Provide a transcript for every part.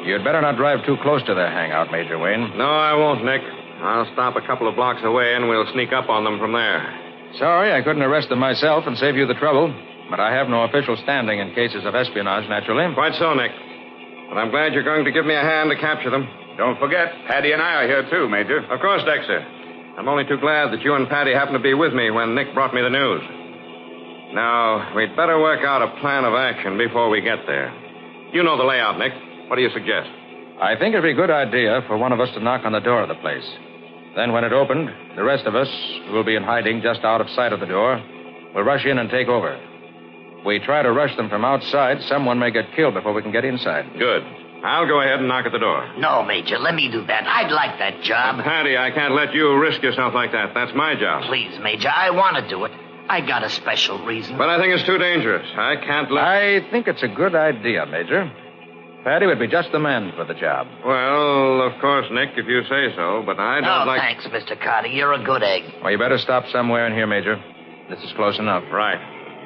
You'd better not drive too close to their hangout, Major Wayne. No, I won't, Nick. I'll stop a couple of blocks away, and we'll sneak up on them from there. Sorry, I couldn't arrest them myself and save you the trouble. But I have no official standing in cases of espionage, naturally. Quite so, Nick. But I'm glad you're going to give me a hand to capture them. Don't forget, Paddy and I are here, too, Major. Of course, Dexter. I'm only too glad that you and Paddy happened to be with me when Nick brought me the news. Now, we'd better work out a plan of action before we get there. You know the layout, Nick. What do you suggest? I think it'd be a good idea for one of us to knock on the door of the place. Then when it opened, the rest of us, who will be in hiding just out of sight of the door, will rush in and take over. If we try to rush them from outside, someone may get killed before we can get inside. Good. I'll go ahead and knock at the door. No, Major, let me do that. I'd like that job. Paddy, I can't let you risk yourself like that. That's my job. Please, Major, I want to do it. I got a special reason. But I think it's too dangerous. I can't let... I think it's a good idea, Major. Paddy would be just the man for the job. Well, of course, Nick, if you say so, but I don't like... Thanks, Mr. Carter. You're a good egg. Well, you better stop somewhere in here, Major. This is close enough. Right.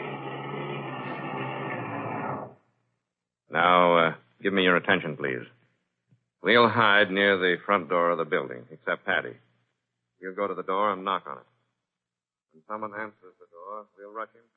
Now, give me your attention, please. We'll hide near the front door of the building, except Paddy. You'll go to the door and knock on it. When someone answers the door, we'll rush him.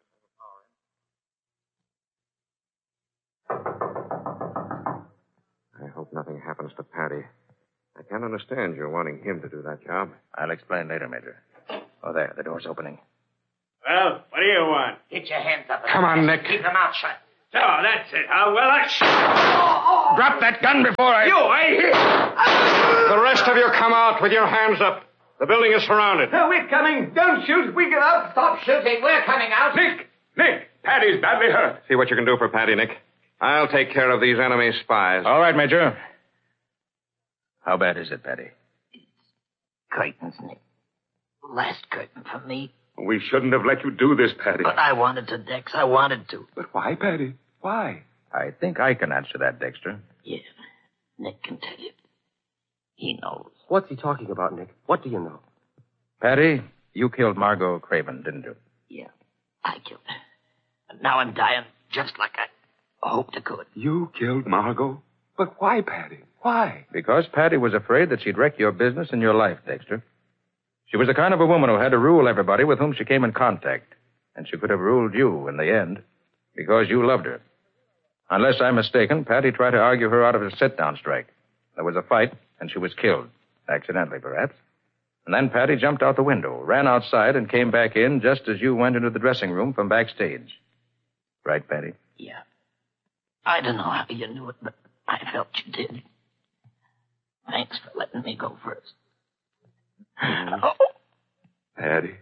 I hope nothing happens to Paddy. I can't understand you wanting him to do that job. I'll explain later, Major. Oh, there. The door's opening. Well, what do you want? Get your hands up. Come on, Nick. Keep them out shut. So, that's it, huh? Well, I... Drop that gun before I... You, eh? The rest of you come out with your hands up. The building is surrounded. We're coming. Don't shoot. We get up. Stop shooting. We're coming out. Nick, Paddy's badly hurt. See what you can do for Paddy, Nick. I'll take care of these enemy spies. All right, Major. How bad is it, Paddy? Curtains, Nick. Last curtain for me. We shouldn't have let you do this, Paddy. But I wanted to, Dex. I wanted to. But why, Paddy? Why? I think I can answer that, Dexter. Yeah. Nick can tell you. He knows. What's he talking about, Nick? What do you know? Paddy, you killed Margot Craven, didn't you? Yeah. I killed her. And now I'm dying just like I hoped I could. You killed Margot? But why, Paddy? Why? Because Paddy was afraid that she'd wreck your business and your life, Dexter. She was the kind of a woman who had to rule everybody with whom she came in contact. And she could have ruled you in the end because you loved her. Unless I'm mistaken, Paddy tried to argue her out of a sit-down strike. There was a fight, and she was killed. Accidentally, perhaps. And then Paddy jumped out the window, ran outside, and came back in just as you went into the dressing room from backstage. Right, Paddy? Yeah. I don't know how you knew it, but I felt you did. Thanks for letting me go first. Oh. Paddy.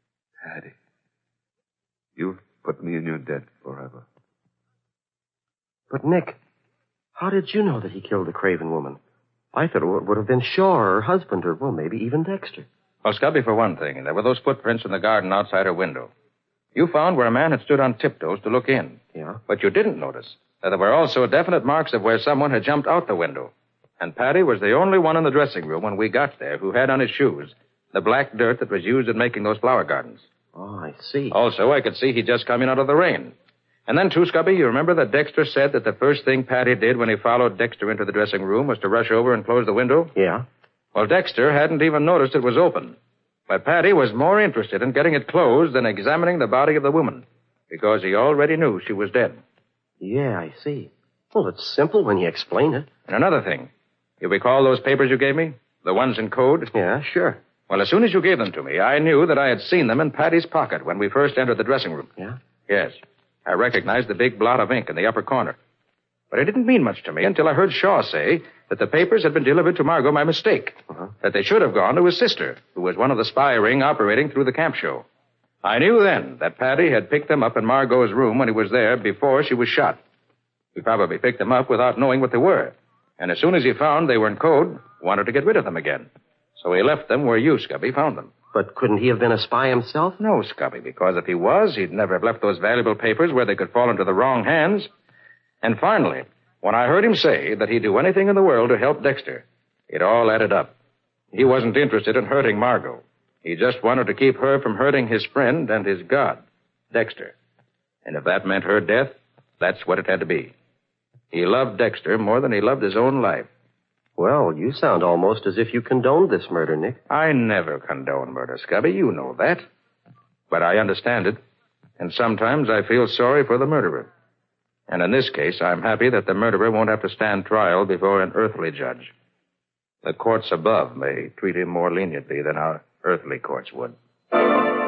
You've put me in your debt forever. But, Nick, how did you know that he killed the Craven woman? I thought it would have been Shaw or her husband or, well, maybe even Dexter. Well, Scubby, for one thing, there were those footprints in the garden outside her window. You found where a man had stood on tiptoes to look in. Yeah? But you didn't notice that there were also definite marks of where someone had jumped out the window. And Paddy was the only one in the dressing room when we got there who had on his shoes the black dirt that was used in making those flower gardens. Oh, I see. Also, I could see he'd just come in out of the rain. And then, too, Scubby, you remember that Dexter said that the first thing Paddy did when he followed Dexter into the dressing room was to rush over and close the window? Yeah? Well, Dexter hadn't even noticed it was open. But Paddy was more interested in getting it closed than examining the body of the woman, because he already knew she was dead. Yeah, I see. Well, it's simple when you explain it. And another thing. You recall those papers you gave me? The ones in code? Yeah, sure. Well, as soon as you gave them to me, I knew that I had seen them in Paddy's pocket when we first entered the dressing room. Yeah? Yes. I recognized the big blot of ink in the upper corner. But it didn't mean much to me until I heard Shaw say that the papers had been delivered to Margot by mistake. That they should have gone to his sister, who was one of the spy ring operating through the camp show. I knew then that Paddy had picked them up in Margot's room when he was there before she was shot. He probably picked them up without knowing what they were. And as soon as he found they were in code, wanted to get rid of them again. So he left them where you, Scubby, found them. But couldn't he have been a spy himself? No, Scubby, because if he was, he'd never have left those valuable papers where they could fall into the wrong hands. And finally, when I heard him say that he'd do anything in the world to help Dexter, it all added up. He wasn't interested in hurting Margot. He just wanted to keep her from hurting his friend and his God, Dexter. And if that meant her death, that's what it had to be. He loved Dexter more than he loved his own life. Well, you sound almost as if you condoned this murder, Nick. I never condone murder, Scubby. You know that. But I understand it. And sometimes I feel sorry for the murderer. And in this case, I'm happy that the murderer won't have to stand trial before an earthly judge. The courts above may treat him more leniently than our earthly courts would.